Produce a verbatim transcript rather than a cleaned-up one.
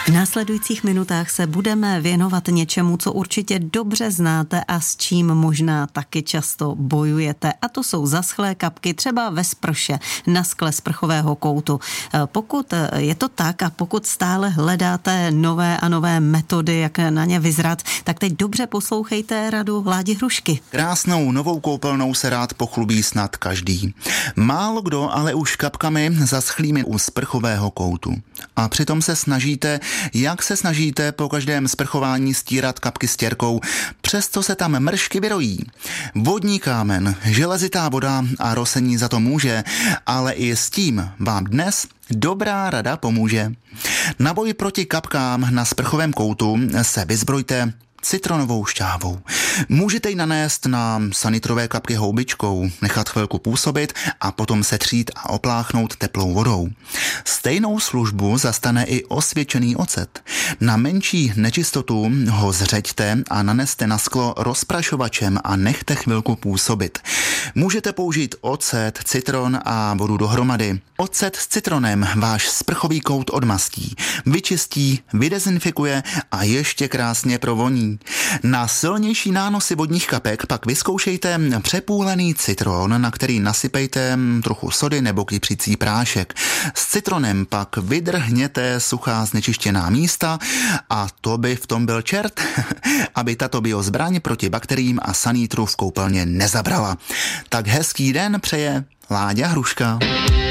V následujících minutách se budeme věnovat něčemu, co určitě dobře znáte a s čím možná taky často bojujete. A to jsou zaschlé kapky třeba ve sprše, na skle sprchového koutu. Pokud je to tak a pokud stále hledáte nové a nové metody, jak na ně vyzrat, tak teď dobře poslouchejte radu Ládi Hrušky. Krásnou novou koupelnou se rád pochlubí snad každý. Málo kdo ale už kapkami zaschlými u sprchového koutu. A přitom se snažíte, jak se snažíte po každém sprchování stírat kapky stěrkou, přesto se tam mršky vyrojí. Vodní kámen, železitá voda a rosení za to může, ale i s tím vám dnes dobrá rada pomůže. Na boj proti kapkám na sprchovém koutu se vyzbrojte citronovou šťávou. Můžete ji nanést na sanitrové kapky houbičkou, nechat chvilku působit a potom setřít a opláchnout teplou vodou. Stejnou službu zastane i osvědčený ocet. Na menší nečistotu ho zřeďte a naneste na sklo rozprašovačem a nechte chvilku působit. Můžete použít ocet, citron a vodu dohromady. Ocet s citronem váš sprchový kout odmastí, vyčistí, vydezinfikuje a ještě krásně provoní. Na silnější nánosy vodních kapek pak vyzkoušejte přepůlený citron, na který nasypejte trochu sody nebo kypřící prášek. S citronem pak vydrhněte suchá znečištěná místa a to by v tom byl čert, aby tato biozbraň proti bakteriím a sanitru v koupelně nezabrala. Tak hezký den přeje Láďa Hruška.